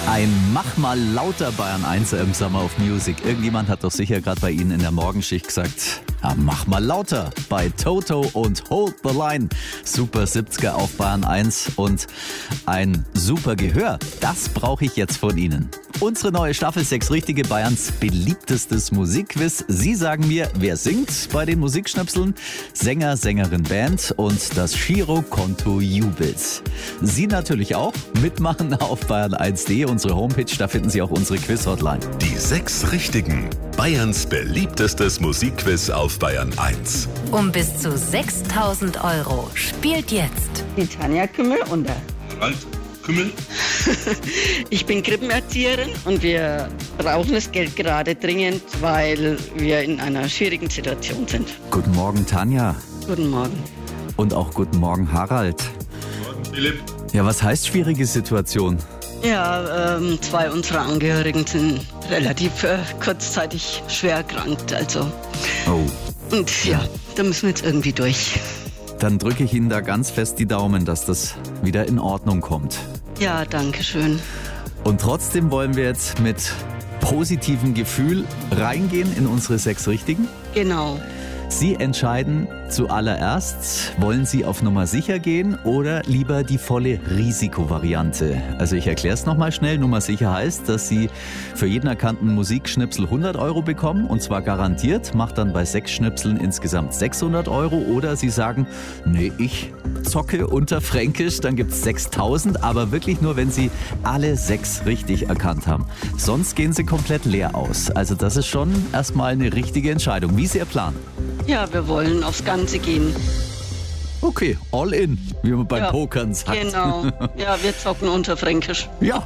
Ein Mach mal lauter Bayern 1 im Summer of Music. Irgendjemand hat doch sicher gerade bei Ihnen in der Morgenschicht gesagt, ja, mach mal lauter bei Toto und Hold the Line. Super 70er auf Bayern 1 und ein super Gehör. Das brauche ich jetzt von Ihnen. Unsere neue Staffel 6 Richtige, Bayerns beliebtestes Musikquiz. Sie sagen mir, wer singt bei den Musikschnipseln? Sänger, Sängerin, Band und das Girokonto jubelt. Sie natürlich auch mitmachen auf bayern1.de, unsere Homepage, da finden Sie auch unsere Quiz-Hotline. Die 6 Richtigen. Bayerns beliebtestes Musikquiz auf Bayern 1. Um bis zu 6.000 € spielt jetzt Die Tanja Kümmel und der Harald Kümmel. Ich bin Krippenerzieherin und wir brauchen das Geld gerade dringend, weil wir in einer schwierigen Situation sind. Guten Morgen, Tanja. Guten Morgen. Und auch guten Morgen, Harald. Morgen, Philipp. Ja, was heißt schwierige Situation? Ja, 2 unserer Angehörigen sind relativ kurzzeitig schwer erkrankt, also. Oh. Und ja, da müssen wir jetzt irgendwie durch. Dann drücke ich Ihnen da ganz fest die Daumen, dass das wieder in Ordnung kommt. Ja, danke schön. Und trotzdem wollen wir jetzt mit positivem Gefühl reingehen in unsere 6 Richtigen. Genau. Sie entscheiden zuallererst, wollen Sie auf Nummer sicher gehen oder lieber die volle Risikovariante? Also ich erkläre es nochmal schnell. Nummer sicher heißt, dass Sie für jeden erkannten Musikschnipsel 100 € bekommen und zwar garantiert, macht dann bei 6 Schnipseln insgesamt 600 €. Oder Sie sagen, nee, ich zocke unter Fränkisch, dann gibt es 6.000, aber wirklich nur, wenn Sie alle 6 richtig erkannt haben. Sonst gehen Sie komplett leer aus. Also das ist schon erstmal eine richtige Entscheidung. Wie ist Ihr Plan? Ja, wir wollen aufs Ganze gehen. Okay, all in, wie man beim Ja, Pokern sagt. Genau. Ja, wir zocken unter Fränkisch. Ja,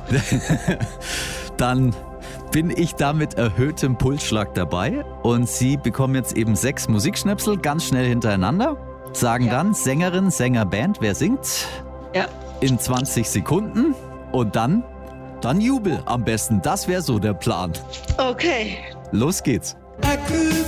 dann bin ich da mit erhöhtem Pulsschlag dabei und Sie bekommen jetzt eben 6 Musikschnipsel ganz schnell hintereinander, sagen dann Sängerin, Sänger, Band, wer singt, Ja. in 20 Sekunden und dann Jubel am besten. Das wäre so der Plan. Okay. Los geht's.